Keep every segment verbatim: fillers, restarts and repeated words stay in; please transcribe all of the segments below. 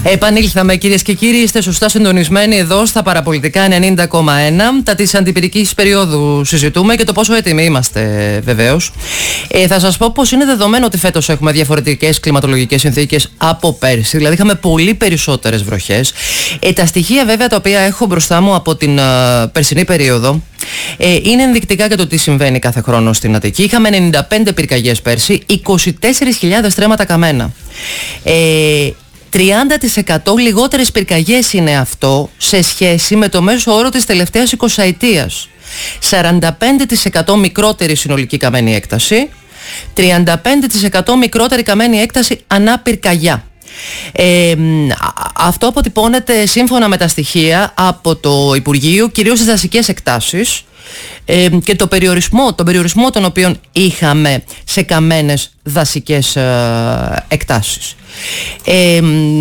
Επανήλθαμε, κυρίες και κύριοι. Είστε σωστά συντονισμένοι εδώ στα παραπολιτικά ενενήντα κόμμα ένα. Τα της αντιπυρικής περίοδου συζητούμε και το πόσο έτοιμοι είμαστε, βεβαίως. Ε, θα σας πω πως είναι δεδομένο ότι φέτος έχουμε διαφορετικές κλιματολογικές συνθήκες από πέρσι. Δηλαδή, είχαμε πολύ περισσότερες βροχές. Ε, τα στοιχεία, βέβαια, τα οποία έχω μπροστά μου από την uh, περσινή περίοδο ε, είναι ενδεικτικά για το τι συμβαίνει κάθε χρόνο στην Αττική. Είχαμε ενενήντα πέντε πυρκαγιές πέρσι, είκοσι τέσσερις χιλιάδες στρέμματα καμένα. Ε, τριάντα τοις εκατό λιγότερες πυρκαγιές είναι αυτό σε σχέση με το μέσο όρο της τελευταίας εικοσαετίας. σαράντα πέντε τοις εκατό μικρότερη συνολική καμένη έκταση, τριάντα πέντε τοις εκατό μικρότερη καμένη έκταση ανά πυρκαγιά. Ε, αυτό αποτυπώνεται σύμφωνα με τα στοιχεία από το Υπουργείο, κυρίως στις δασικές εκτάσεις ε, και το περιορισμό, τον περιορισμό των οποίων είχαμε σε καμένες δασικές ε, εκτάσεις. Ε,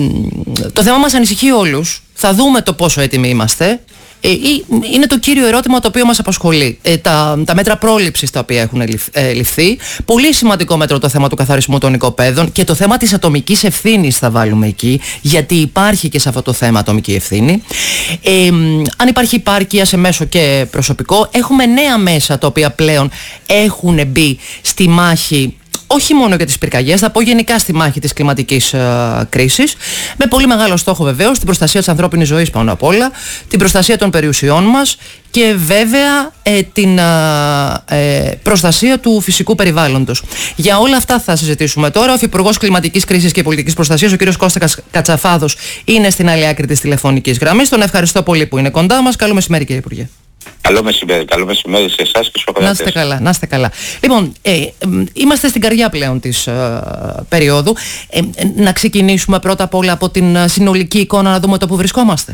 το θέμα μας ανησυχεί όλους. Θα δούμε το πόσο έτοιμοι είμαστε. Ε, είναι το κύριο ερώτημα το οποίο μας απασχολεί. Ε, τα, τα μέτρα πρόληψης τα οποία έχουν ληφ, ε, ληφθεί. Πολύ σημαντικό μέτρο το θέμα του καθαρισμού των οικοπαίδων και το θέμα της ατομικής ευθύνης θα βάλουμε εκεί, γιατί υπάρχει και σε αυτό το θέμα ατομική ευθύνη. Ε, αν υπάρχει υπάρκεια σε μέσο και προσωπικό, έχουμε νέα μέσα τα οποία πλέον έχουν μπει στη μάχη. Όχι μόνο για τις πυρκαγιές, θα πω γενικά στη μάχη της κλιματικής uh, κρίσης, με πολύ μεγάλο στόχο βεβαίως την προστασία της ανθρώπινης ζωής πάνω απ' όλα, την προστασία των περιουσιών μας και βέβαια ε, την uh, ε, προστασία του φυσικού περιβάλλοντος. Για όλα αυτά θα συζητήσουμε τώρα. Ο Υφυπουργός Κλιματικής Κρίσης και Πολιτικής Προστασίας, ο κ. Κώστας Κατσαφάδος, είναι στην άλλη άκρη της τηλεφωνικής γραμμής. Τον ευχαριστώ πολύ που είναι κοντά μας. Καλό μεσημέρι, κύριε Υπουργέ. Καλό μεσημέρι, καλό μεσημέρι σε εσάς και στους ακροατές. Να είστε καλά, να είστε καλά. Λοιπόν, ε, ε, είμαστε στην καρδιά πλέον της ε, περίοδου. Ε, ε, να ξεκινήσουμε πρώτα απ' όλα από την συνολική εικόνα, να δούμε το που βρισκόμαστε.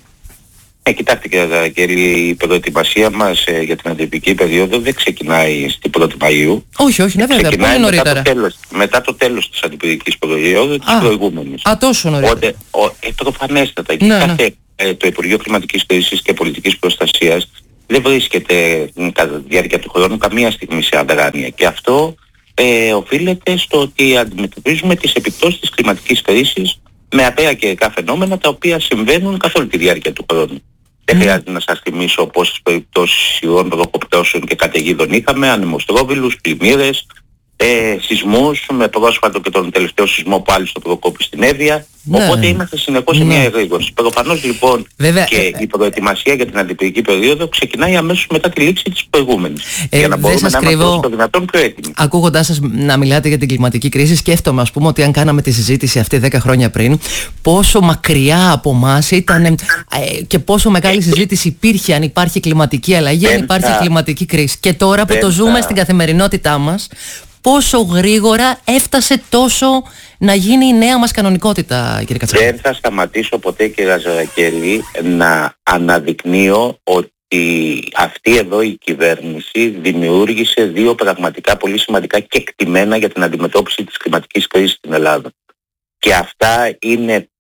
Ε, κοιτάξτε κύριε Κέλλη, η προετοιμασία μας ε, για την αντιπυρική περίοδο δεν ξεκινάει στην πρώτη Μαΐου. Όχι, όχι, ναι, βέβαια, πολύ νωρίτερα. Μετά το τέλος, μετά το τέλος της αντιπυρικής περίοδου της προηγούμενης. Α, τόσο νωρίτερα. Οπότε, ο, ε, προφανέστατα, ναι, ναι. κάθε, ε, το Υπουργείο Κλιματικής Κρίσης και Πολιτικής Προστασίας δεν βρίσκεται κατά τη διάρκεια του χρόνου καμία στιγμή σε αδράνεια. Και αυτό ε, οφείλεται στο ότι αντιμετωπίζουμε τις επιπτώσεις της κλιματικής κρίσης με ακραία καιρικά φαινόμενα τα οποία συμβαίνουν καθ' όλη τη διάρκεια του χρόνου. Mm. Δεν χρειάζεται να σας θυμίσω πόσες περιπτώσεις ιών, βροχοπτώσεων και καταιγίδων είχαμε, ανεμοστρόβιλους, πλημμύρες, ε, σεισμούς, με πρόσφατο και τον τελευταίο σεισμό πάλι στο Προκόπη στην Εύβοια. Ναι. Οπότε είμαστε συνεχώς σε ναι. μια εγρήγορση. Προφανώς λοιπόν βέβαια, και ε, η προετοιμασία για την αντιπυρική περίοδο ξεκινάει αμέσως μετά τη λήξη της προηγούμενης. Ε, για να μπορούμε να είμαστε όσο το δυνατόν πιο έτοιμοι. Ακούγοντάς σας να μιλάτε για την κλιματική κρίση, σκέφτομαι ας πούμε ότι αν κάναμε τη συζήτηση αυτή δέκα χρόνια πριν, πόσο μακριά από εμάς ήταν ε, και πόσο μεγάλη συζήτηση υπήρχε αν υπάρχει κλιματική αλλαγή, αν υπάρχει θα... κλιματική κρίση. Και τώρα που δεν το ζούμε θα... στην καθημερινότητά μας, πόσο γρήγορα έφτασε τόσο να γίνει η νέα μας κανονικότητα, κύριε Κατσαφάδο. Δεν θα σταματήσω ποτέ, κύριε Ζαρακέλη, να αναδεικνύω ότι αυτή εδώ η κυβέρνηση δημιούργησε δύο πραγματικά πολύ σημαντικά κεκτημένα για την αντιμετώπιση της κλιματικής κρίσης στην Ελλάδα. Και αυτά είναι,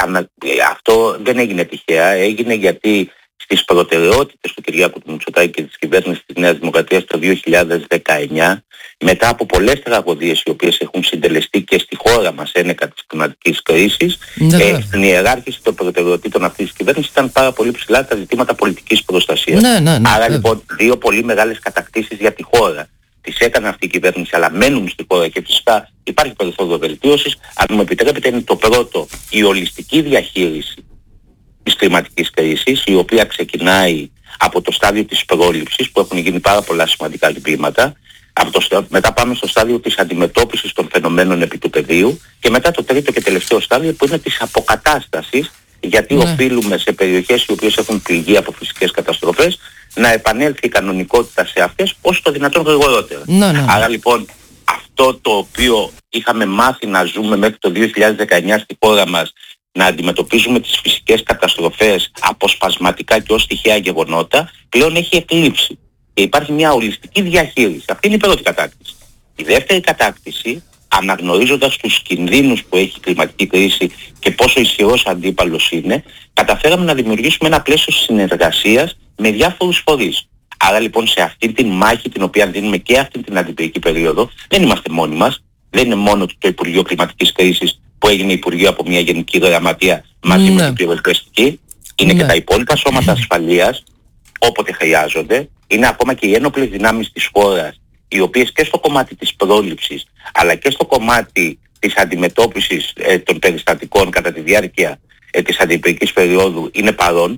αυτό δεν έγινε τυχαία, έγινε γιατί στις προτεραιότητες του Κυριάκου του Μητσοτάκη και της κυβέρνησης της Νέας Δημοκρατίας το δύο χιλιάδες δεκαεννιά, μετά από πολλές τραγωδίες οι οποίες έχουν συντελεστεί και στη χώρα μας ένεκα της κλιματικής κρίσης, ναι, ε, στην ιεράρχηση των προτεραιοτήτων αυτής της κυβέρνησης ήταν πάρα πολύ ψηλά τα ζητήματα πολιτικής προστασίας. Ναι, ναι, ναι, Άρα ναι. λοιπόν δύο πολύ μεγάλες κατακτήσεις για τη χώρα τις έκανε αυτή η κυβέρνηση, αλλά μένουν στη χώρα και φυσικά υπάρχει περιθώριο βελτίωσης. Αν μου επιτρέπετε, είναι το πρώτο η ολιστική διαχείριση της κλιματικής κρίσης, η οποία ξεκινάει από το στάδιο της πρόληψης, που έχουν γίνει πάρα πολλά σημαντικά βήματα. Από το, μετά πάμε στο στάδιο της αντιμετώπισης των φαινομένων επί του πεδίου και μετά το τρίτο και τελευταίο στάδιο που είναι της αποκατάστασης, γιατί ναι. οφείλουμε σε περιοχές οι οποίες έχουν πληγεί από φυσικές καταστροφές να επανέλθει η κανονικότητα σε αυτές όσο το δυνατόν γρηγορότερα. Ναι, ναι. Άρα λοιπόν αυτό το οποίο είχαμε μάθει να ζούμε μέχρι το δύο χιλιάδες δεκαεννιά στη χώρα μας, να αντιμετωπίζουμε τις φυσικές καταστροφές αποσπασματικά και ως τυχαία γεγονότα, πλέον έχει εκλείψει. Και υπάρχει μια ολιστική διαχείριση. Αυτή είναι η πρώτη κατάκτηση. Η δεύτερη κατάκτηση, αναγνωρίζοντας τους κινδύνους που έχει η κλιματική κρίση και πόσο ισχυρός αντίπαλος είναι, καταφέραμε να δημιουργήσουμε ένα πλαίσιο συνεργασίας με διάφορους φορείς. Άρα λοιπόν σε αυτή τη μάχη την οποία δίνουμε και αυτή την αντιπυρική περίοδο, δεν είμαστε μόνοι μας. Δεν είναι μόνο το Υπουργείο Κλιματικής Κρίσης που έγινε Υπουργείο από μια Γενική Γραμματεία μαζί ναι. με την πυροσβεστική. Είναι ναι. και τα υπόλοιπα σώματα ασφαλείας όποτε χρειάζονται. Είναι ακόμα και οι ένοπλες δυνάμεις της χώρας, οι οποίες και στο κομμάτι της πρόληψης αλλά και στο κομμάτι της αντιμετώπισης ε, των περιστατικών κατά τη διάρκεια ε, της αντιπυρικής περίοδου είναι παρόν.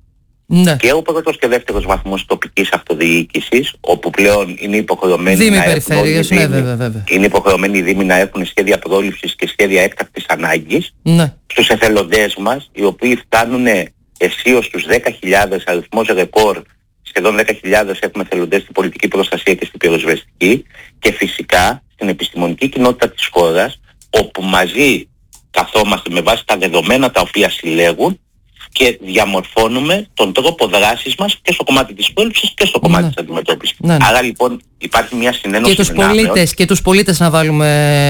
Ναι. Και ο πρώτος και δεύτερος βαθμός τοπικής αυτοδιοίκησης, όπου πλέον είναι υποχρεωμένοι να έχουν όλοι ναι, βέβαια, βέβαια. είναι υποχρεωμένοι οι Δήμοι να έχουν σχέδια πρόληψης και σχέδια έκτακτης ανάγκης. Ναι. Στους εθελοντές μας, οι οποίοι φτάνουν αισίως στους δέκα χιλιάδες, αριθμός ρεκόρ, σχεδόν δέκα χιλιάδες έχουμε εθελοντές στην πολιτική προστασία και στην πυροσβεστική, και φυσικά στην επιστημονική κοινότητα της χώρας, όπου μαζί καθόμαστε με βάση τα δεδομένα τα οποία συλλέγουν και διαμορφώνουμε τον τρόπο δράσης μας και στο κομμάτι της πρόληψης και στο κομμάτι ναι. της αντιμετώπισης. Ναι, ναι. Άρα λοιπόν υπάρχει μια συνένωση και τους πολίτες, και τους πολίτες να βάλουμε.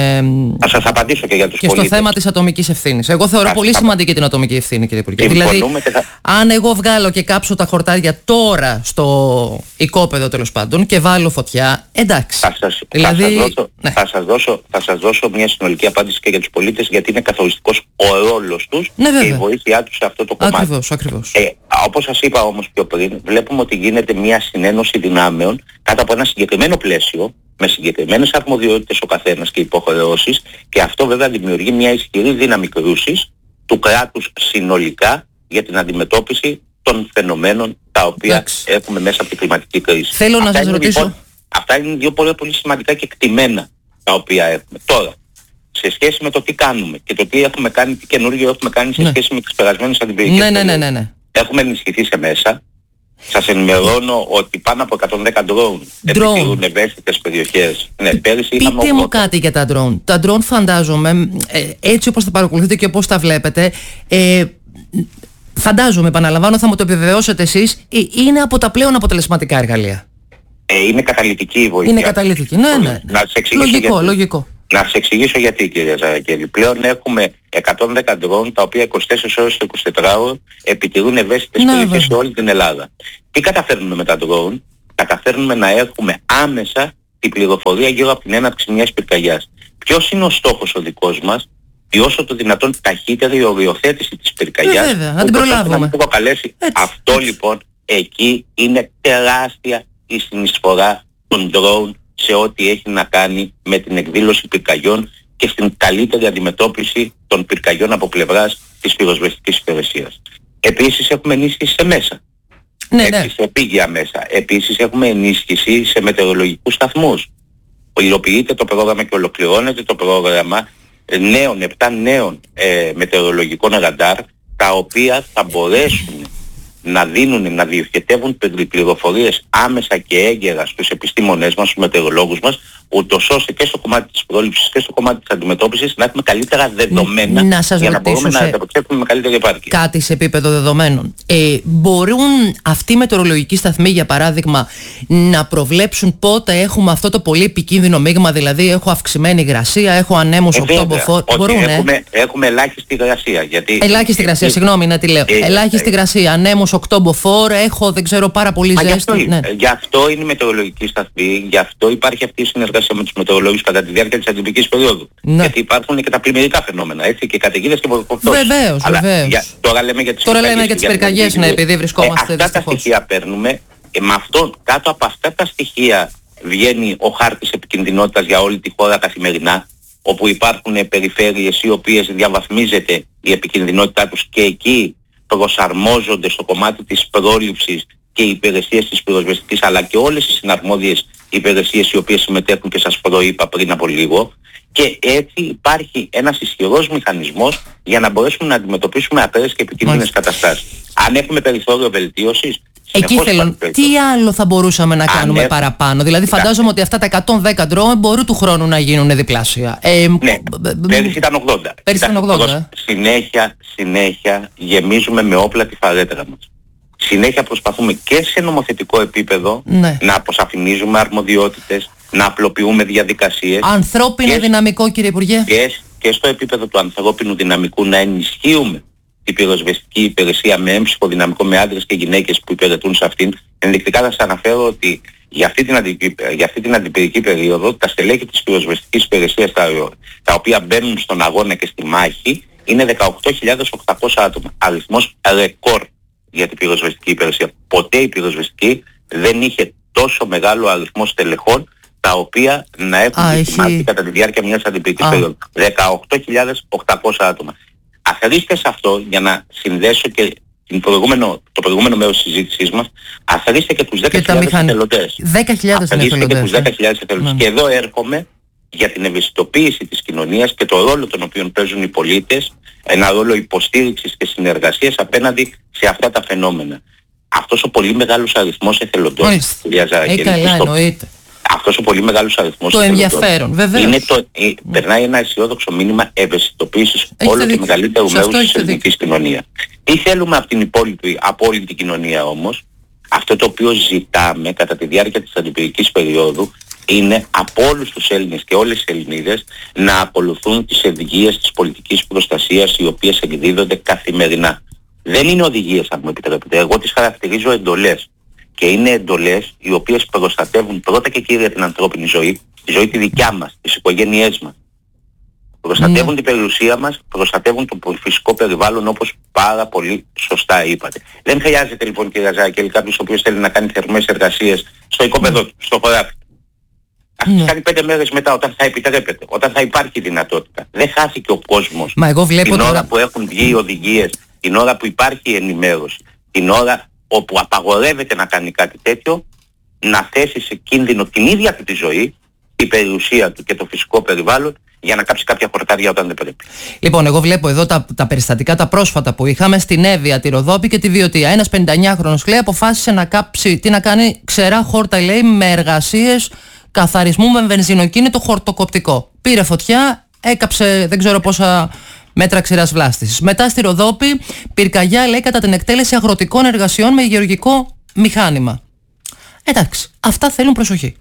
Θα σας απαντήσω και για τους και πολίτες. Και στο θέμα της ατομικής ευθύνης. Εγώ θεωρώ θα, πολύ θα... σημαντική την ατομική ευθύνη, κύριε Υπουργέ. Δηλαδή, θα... αν εγώ βγάλω και κάψω τα χορτάρια τώρα στο οικόπεδο τέλος πάντων και βάλω φωτιά, εντάξει. Θα σας, δηλαδή... θα σας, δώσω, ναι. θα σας, δώσω, θα σας δώσω μια συνολική απάντηση και για τους πολίτες, γιατί είναι καθοριστικός ο ρόλος τους ναι, και η βοήθειά τους σε αυτό το κομμάτι. Ακριβώς, ακριβώς. Ε, όπως σας είπα όμως πιο πριν, βλέπουμε ότι γίνεται μια συνένωση δυνάμεων κάτω από ένα συγκεκριμένο πλαίσιο, με συγκεκριμένες αρμοδιότητες ο καθένας και υποχρεώσεις, και αυτό βέβαια δημιουργεί μια ισχυρή δύναμη κρούσης του κράτους συνολικά για την αντιμετώπιση των φαινομένων τα οποία Άξ. έχουμε μέσα από την κλιματική κρίση. Θέλω αυτά να σας ρωτήσω. Λοιπόν, αυτά είναι δύο πολύ, πολύ σημαντικά και εκτιμένα τα οποία έχουμε. Τώρα, σε σχέση με το τι κάνουμε και το τι έχουμε κάνει, τι καινούργιο έχουμε κάνει σε ναι. σχέση με τις περασμένες αντιπυρικές ναι, ναι, ναι, ναι, ναι. έχουμε ενισχυθεί σε μέσα. Σας ενημερώνω ότι πάνω από εκατόν δέκα drone επιτηρούν ευαίσθητες περιοχές. Ναι, πέρυσι είχαμε Πείτε μου κάτι για τα drone. Τα drone φαντάζομαι, ε, έτσι όπως τα παρακολουθείτε και όπως τα βλέπετε, ε, φαντάζομαι, επαναλαμβάνω, θα μου το επιβεβαιώσετε εσείς, ε, είναι από τα πλέον αποτελεσματικά εργαλεία. Ε, είναι καταλυτική η βοήθεια. Είναι καταλυτική, ναι, ναι. Να σε εξηγήσω λογικό, γιατί. λογικό. Να σας εξηγήσω γιατί, κυρία Ζαρακέλη. Πλέον έχουμε εκατόν δέκα drone τα οποία είκοσι τέσσερις ώρες το εικοσιτετράωρο επιτηρούν ευαίσθητες ναι, περιοχές σε όλη την Ελλάδα. Τι καταφέρνουμε με τα drone? Καταφέρνουμε να έχουμε άμεσα την πληροφορία γύρω από την έναρξη μιας πυρκαγιάς. Ποιος είναι ο στόχος ο δικός μας? Η όσο το δυνατόν ταχύτερη οριοθέτηση της πυρκαγιάς. Ε, βέβαια, να την προλάβουμε. Να προκαλέσει. Αυτό λοιπόν, εκεί είναι τεράστια η συνεισφορά των drone σε ό,τι έχει να κάνει με την εκδήλωση πυρκαγιών και στην καλύτερη αντιμετώπιση των πυρκαγιών από πλευράς της πυροσβεστικής υπηρεσίας. Επίσης έχουμε ενίσχυση σε μέσα. Ναι, Έτσι, ναι. σε επίγεια μέσα. Επίσης έχουμε ενίσχυση σε μετεωρολογικούς σταθμούς. Υλοποιείται το πρόγραμμα και ολοκληρώνεται το πρόγραμμα νέων, επτά νέων ε, μετεωρολογικών ραντάρ, τα οποία θα μπορέσουν να δίνουν, να διοχετεύουν πληροφορίες άμεσα και έγκαιρα στους επιστήμονές μας, στους μετεωρολόγους μας, ούτως ώστε και στο κομμάτι της πρόληψης και στο κομμάτι της αντιμετώπισης να έχουμε καλύτερα δεδομένα να σας για να μπορούμε σε... να ανταπεξέλθουμε με καλύτερη επάρκεια. Κάτι σε επίπεδο δεδομένων. Ε, μπορούν αυτοί οι μετεωρολογικοί σταθμοί, για παράδειγμα, να προβλέψουν πότε έχουμε αυτό το πολύ επικίνδυνο μείγμα, δηλαδή έχω αυξημένη υγρασία, έχω ανέμους ε, οκτώμποφορ. Μπορούν, έχουμε, ε? έχουμε ελάχιστη υγρασία. Γιατί... Ελάχιστη υγρασία, ε, συγγνώμη να τη λέω. Ε, ελάχιστη ε, υγρασία, ανέμους οκτώμποφορ, έχω δεν ξέρω πάρα πολύ ζέστη. Γι' αυτό, ναι. γι' αυτό είναι η μετεωρολογική σταθμή, γι' αυτό υπάρχει αυτή η συνεργασία με τους μετεωρολόγους κατά τη διάρκεια της αντιπυρικής περίοδου. Ναι. Γιατί υπάρχουν και τα πλημμυρικά φαινόμενα, έτσι, και καταιγίδες και βορκοπτώσεις. Βεβαίως, βεβαίως. Τώρα λέμε για τις τώρα λέμε για τις πυρκαγιές, ναι, επειδή βρισκόμαστε ε, αυτά δυστυχώς. Τα στοιχεία παίρνουμε, ε, με αυτό, κάτω από αυτά τα στοιχεία βγαίνει ο χάρτης επικινδυνότητας για όλη τη χώρα καθημερινά, όπου υπάρχουν περιφέρειες οι οποίες διαβαθμίζεται η επικινδυνότητά τους και εκεί προσαρμόζονται στο κομμάτι της πρόληψης και οι υπηρεσίες της πυροσβεστικής, αλλά και όλες οι συναρμόδιες υπηρεσίες οι οποίες συμμετέχουν και σας προείπα πριν από λίγο, και έτσι υπάρχει ένας ισχυρός μηχανισμός για να μπορέσουμε να αντιμετωπίσουμε ακραίες και επικίνδυνες καταστάσεις. Αν έχουμε περιθώριο βελτίωσης, εκεί θέλω. Τι άλλο θα μπορούσαμε να κάνουμε έχουμε... παραπάνω? Δηλαδή φαντάζομαι ότι αυτά τα εκατόν δέκα drone μπορούν του χρόνου να γίνουν διπλάσια. Ε, ναι, πέρυσι ήταν ογδόντα. Πέρυσι ήταν ογδόντα. Ε. Συνέχεια, συνέχεια γεμίζουμε με όπλα τη φαρέτρα μας. Συνέχεια προσπαθούμε και σε νομοθετικό επίπεδο ναι. να αποσαφηνίζουμε αρμοδιότητες, να απλοποιούμε διαδικασίες. Ανθρώπινο και, δυναμικό, κύριε Υπουργέ. Και, και στο επίπεδο του ανθρώπινου δυναμικού να ενισχύουμε την πυροσβεστική υπηρεσία με έμψυχο δυναμικό, με άντρες και γυναίκες που υπηρετούν σε αυτήν. Ενδεικτικά θα σας αναφέρω ότι για αυτή την, αντι, για αυτή την αντιπυρική περίοδο τα στελέχη της πυροσβεστικής υπηρεσίας, τα, τα οποία μπαίνουν στον αγώνα και στη μάχη, είναι δεκαοκτώ χιλιάδες οκτακόσια άτομα. Αριθμός ρεκόρ για την πυροσβεστική υπηρεσία. Ποτέ η πυροσβεστική δεν είχε τόσο μεγάλο αριθμό στελεχών τα οποία να έχουν ετοιμάσει κατά τη διάρκεια μιας αντιπυρικής περίοδου. δεκαοκτώ χιλιάδες οκτακόσια άτομα. Αφαιρήστε σε αυτό, για να συνδέσω και την προηγούμενο, το προηγούμενο μέρος της συζήτησής μας, αφαιρήστε και τους δέκα χιλιάδες εθελοντές. δέκα χιλιάδες αφαιρήστε και τους δέκα χιλιάδες εθελοντές. Και εδώ έρχομαι για την ευαισθητοποίηση της κοινωνίας και το ρόλο τον οποίο παίζουν οι πολίτες, ένα ρόλο υποστήριξης και συνεργασίας απέναντι σε αυτά τα φαινόμενα. Αυτός ο πολύ μεγάλος αριθμός εθελοντών, κυρία Ζαρακέλη, αυτός ο πολύ μεγάλος αριθμός το ενδιαφέρον, βεβαίως. Είναι το, ε, περνάει ένα αισιόδοξο μήνυμα ευαισθητοποίησης όλο και μεγαλύτερου μέρους της ελληνικής κοινωνίας. Τι θέλουμε από την υπόλοιπη, από όλη την κοινωνία όμως? Αυτό το οποίο ζητάμε κατά τη διάρκεια της αντιπυρικής περίοδου είναι από όλους τους Έλληνες και όλες τις Ελληνίδες να ακολουθούν τις οδηγίες της πολιτικής προστασίας, οι οποίες εκδίδονται καθημερινά. Δεν είναι οδηγίες, αν μου επιτρέπετε. Εγώ τις χαρακτηρίζω εντολές. Και είναι εντολές οι οποίες προστατεύουν πρώτα και κύρια την ανθρώπινη ζωή, τη ζωή τη δικιά μας, τις οικογένειές μας. Προστατεύουν mm. την περιουσία μας, προστατεύουν το φυσικό περιβάλλον, όπως πάρα πολύ σωστά είπατε. Δεν χρειάζεται λοιπόν, κύριε Ζαρακέλη, κάποιος ο οποίος θέλει να κάνει θερμές εργασίες στο οικόπεδο του, στο χωράφι. Ας τις κάνει πέντε μέρες μετά, όταν θα επιτρέπεται, όταν θα υπάρχει δυνατότητα. Δεν χάθηκε ο κόσμος. Μα εγώ βλέπω την τώρα... ώρα που έχουν βγει οι οδηγίες, την ώρα που υπάρχει ενημέρωση, την ώρα όπου απαγορεύεται να κάνει κάτι τέτοιο, να θέσει σε κίνδυνο την ίδια του τη ζωή, η περιουσία του και το φυσικό περιβάλλον, για να κάψει κάποια χορτάρια όταν δεν πρέπει. Λοιπόν, εγώ βλέπω εδώ τα, τα περιστατικά τα πρόσφατα που είχαμε στην Εύβοια, τη Ροδόπη και τη Βιωτία. Ένας πενηνταεννιάχρονος, λέει, αποφάσισε να κάψει, τι να κάνει, ξερά χόρτα, λέει, με εργασίες καθαρισμού με βενζινοκίνητο χορτοκοπτικό. Πήρε φωτιά, έκαψε δεν ξέρω πόσα μέτρα ξηράς βλάστησης. Μετά στη Ροδόπη, πυρκαγιά, λέει, κατά την εκτέλεση αγροτικών εργασιών με γεωργικό μηχάνημα. Εντάξει, αυτά θέλουν προσοχή.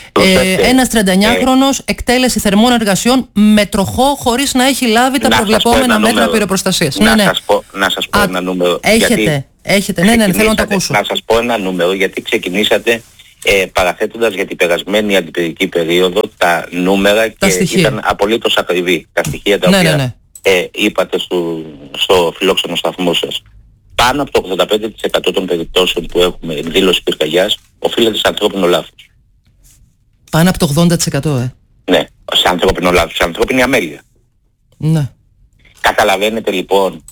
Ε, ένας τριανταεννιάχρονος, εκτέλεση θερμών εργασιών με τροχό, χωρίς να έχει λάβει τα να προβλεπόμενα μέτρα πυροπροστασίας. Να, ναι, ναι. Σας πω, να σας πω Α, ένα νούμερο. Έχετε, γιατί έχετε, ναι, ναι, θέλω να το ακούσω. Να σας πω ένα νούμερο, γιατί ξεκινήσατε ε, παραθέτοντας για την περασμένη αντιπυρική περίοδο τα νούμερα τα και στοιχεία. Ήταν απολύτως ακριβή τα στοιχεία τα ναι, οποία ναι, ναι. Ε, είπατε στο, στο φιλόξενο σταθμό σας. Πάνω από το ογδόντα πέντε τοις εκατό των περιπτώσεων που έχουμε εκδήλωση πυρκαγιάς οφείλεται σε ανθρώπινο λάθος. Πάνω από το ογδόντα τοις εκατό, ε. Ναι, σε ανθρώπινο λάθος, σε ανθρώπινη αμέλεια. Ναι. Καταλαβαίνετε λοιπόν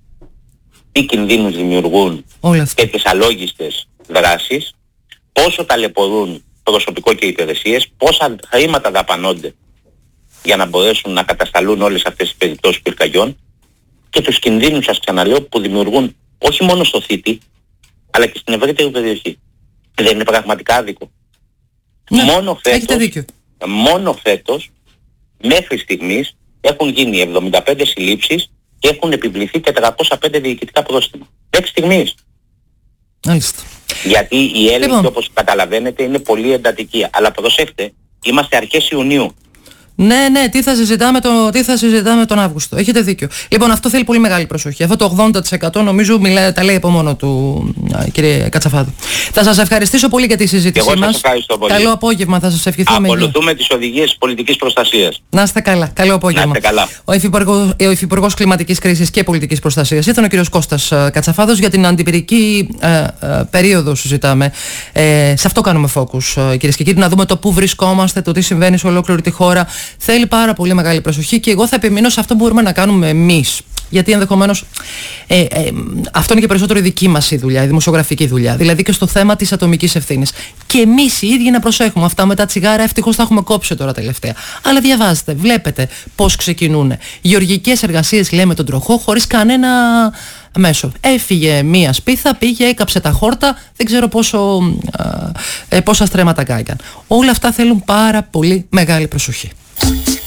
τι κινδύνους δημιουργούν τέτοιες αλόγιστες δράσεις, πόσο ταλαιπωρούν προσωπικό και υπηρεσίες, πόσα χρήματα δαπανώνται για να μπορέσουν να κατασταλούν όλες αυτές τις περιπτώσεις πυρκαγιών και τους κινδύνους, σας ξαναλέω, που δημιουργούν όχι μόνο στο θήτη, αλλά και στην ευρύτερη περιοχή. Δεν είναι πραγματικά άδικο? Ναι, μόνο, φέτος, μόνο φέτος, μέχρι στιγμής, έχουν γίνει εβδομήντα πέντε συλλήψεις και έχουν επιβληθεί τετρακόσια πέντε διοικητικά πρόστιμα. Μέχρι στιγμής. Μάλιστα. Γιατί η έλεγχη, λοιπόν, όπως καταλαβαίνετε, είναι πολύ εντατική. Αλλά προσέχτε, είμαστε αρχές Ιουνίου. Ναι, ναι, τι θα συζητάμε, το, τι θα συζητάμε τον Αύγουστο. Έχετε δίκιο. Λοιπόν, αυτό θέλει πολύ μεγάλη προσοχή. Αυτό το ογδόντα τοις εκατό νομίζω μιλά, τα λέει από μόνο του, κύριε Κατσαφάδου. Θα σας ευχαριστήσω πολύ για τη συζήτησή μας. Εγώ σας ευχαριστώ πολύ. Καλό απόγευμα, θα σας ευχηθούμε. Ακολουθούμε τις οδηγίες της πολιτικής προστασίας. Να είστε καλά. Καλό απόγευμα. Να είστε καλά. Ο Υφυπουργός, ο Υφυπουργός Κλιματικής Κρίσης και Πολιτικής Προστασίας ήταν ο κύριος Κώστας Κατσαφάδος. Για την αντιπυρική ε, ε, περίοδο συζητάμε. Ε, σε αυτό κάνουμε focus, κυρίες και κύριοι, να δούμε το πού βρισκόμαστε, το τι συμβαίνει σε ολόκληρη τη χώρα. Θέλει πάρα πολύ μεγάλη προσοχή και εγώ θα επιμείνω σε αυτό που μπορούμε να κάνουμε εμείς. Γιατί ενδεχομένως ε, ε, αυτό είναι και περισσότερο η δική μας η δουλειά, η δημοσιογραφική δουλειά. Δηλαδή και στο θέμα της ατομικής ευθύνης. Και εμείς οι ίδιοι να προσέχουμε. Αυτά με τα τσιγάρα ευτυχώς τα έχουμε κόψει τώρα τελευταία. Αλλά διαβάζετε, βλέπετε πώς ξεκινούν. Γεωργικές εργασίες, λέμε, τον τροχό, χωρίς κανένα μέσο. Έφυγε μία σπίθα, πήγε, έκαψε τα χόρτα, δεν ξέρω πόσο, ε, πόσα στρέμματα κάηκαν. Όλα αυτά θέλουν πάρα πολύ μεγάλη προσοχή.